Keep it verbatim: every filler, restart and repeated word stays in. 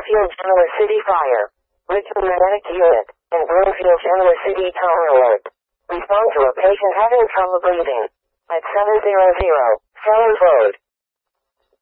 Broomfield Genoa City Fire. Richmond Medic Unit. And Broomfield Genoa City Tower Alert. Respond to a patient having trouble breathing. At seven hundred Fellows Road.